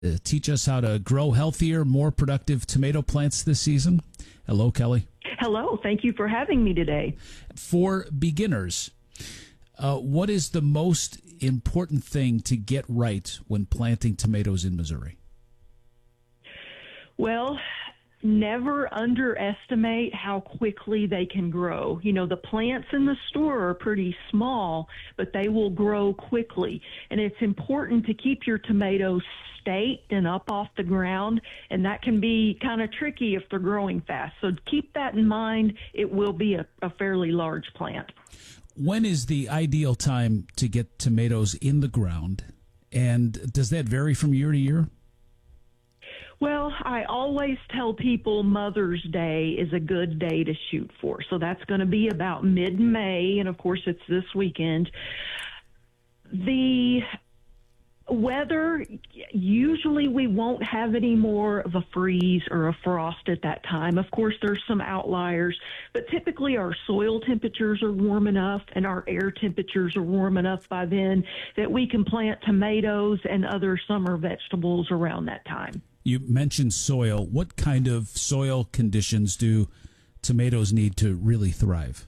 teach us how to grow healthier, more productive tomato plants this season. Hello, Kelly. Hello. Thank you for having me today. For beginners, what is the most important thing to get right when planting tomatoes in Missouri? Well, never underestimate how quickly they can grow. You know, the plants in the store are pretty small, but they will grow quickly. And it's important to keep your tomatoes staked and up off the ground, and that can be kind of tricky if they're growing fast. So keep that in mind. It will be a fairly large plant. When is the ideal time to get tomatoes in the ground, and does that vary from year to year? Well, I always tell people Mother's Day is a good day to shoot for. So that's going to be about mid-May, and of course it's this weekend. The weather, usually we won't have any more of a freeze or a frost at that time. Of course, there's some outliers, but typically our soil temperatures are warm enough and our air temperatures are warm enough by then that we can plant tomatoes and other summer vegetables around that time. You mentioned soil. What kind of soil conditions do tomatoes need to really thrive?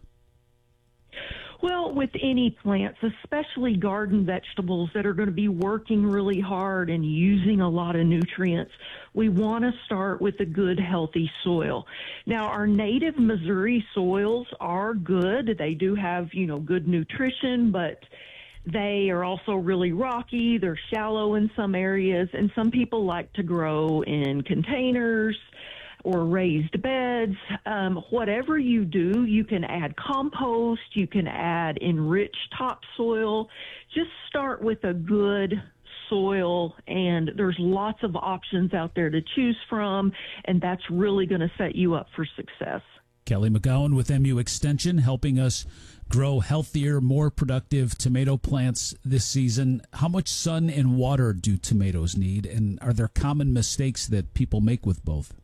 Well, with any plants, especially garden vegetables that are going to be working really hard and using a lot of nutrients, we want to start with a good, healthy soil. Now, our native Missouri soils are good. They do have, good nutrition, but they are also really rocky. They're shallow in some areas, and some people like to grow in containers or raised beds. Whatever you do, you can add compost, you can add enriched topsoil. Just start with a good soil, and there's lots of options out there to choose from, and that's really going to set you up for success. Kelly McGowan with MU Extension helping us grow healthier, more productive tomato plants this season. How much sun and water do tomatoes need, and are there common mistakes that people make with both?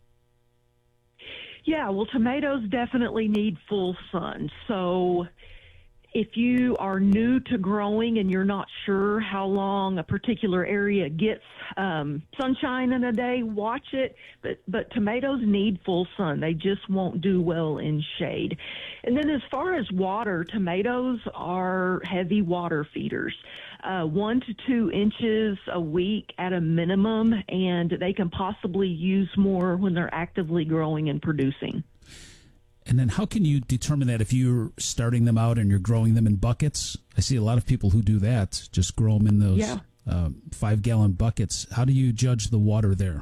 Yeah, well, tomatoes definitely need full sun. So if you are new to growing and you're not sure how long a particular area gets sunshine in a day, watch it. But tomatoes need full sun. They just won't do well in shade. And then as far as water, tomatoes are heavy water feeders. 1 to 2 inches a week at a minimum, and they can possibly use more when they're actively growing and producing. And then how can you determine that if you're starting them out and you're growing them in buckets? I see a lot of people who do that, just grow them in those 5-gallon buckets. How do you judge the water there?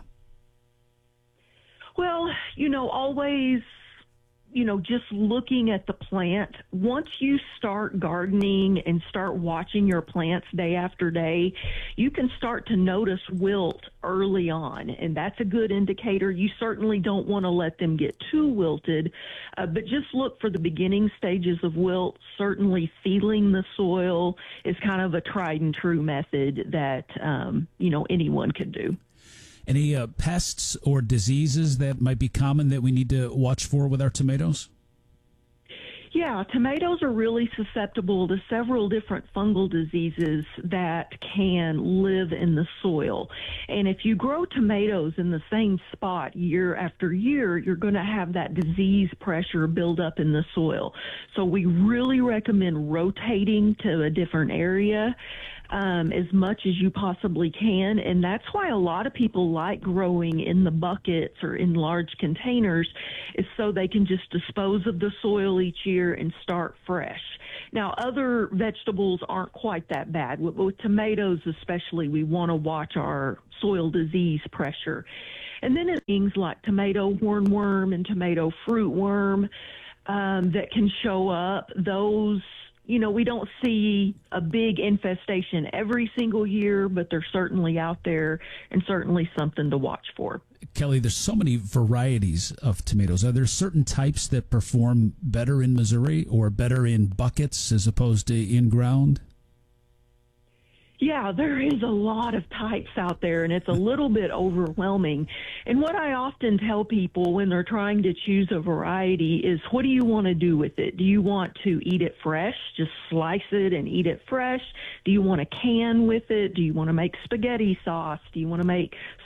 Well, always, just looking at the plant. Once you start gardening and start watching your plants day after day, you can start to notice wilt early on, and that's a good indicator. You certainly don't want to let them get too wilted, but just look for the beginning stages of wilt. Certainly feeling the soil is kind of a tried and true method that, anyone could do. Any pests or diseases that might be common that we need to watch for with our tomatoes? Yeah, tomatoes are really susceptible to several different fungal diseases that can live in the soil. And if you grow tomatoes in the same spot year after year, you're going to have that disease pressure build up in the soil. So we really recommend rotating to a different area as much as you possibly can. And that's why a lot of people like growing in the buckets or in large containers, is so they can just dispose of the soil each year and start fresh. Now, other vegetables aren't quite that bad. With tomatoes especially, we want to watch our soil disease pressure. And then it's things like tomato hornworm and tomato fruit worm that can show up. Those, we don't see a big infestation every single year, but they're certainly out there and certainly something to watch for. Kelly, there's so many varieties of tomatoes. Are there certain types that perform better in Missouri or better in buckets as opposed to in ground? Yeah, there is a lot of types out there, and it's a little bit overwhelming. And what I often tell people when they're trying to choose a variety is, what do you want to do with it? Do you want to eat it fresh, just slice it and eat it fresh? Do you want to can with it? Do you want to make spaghetti sauce? Do you want to make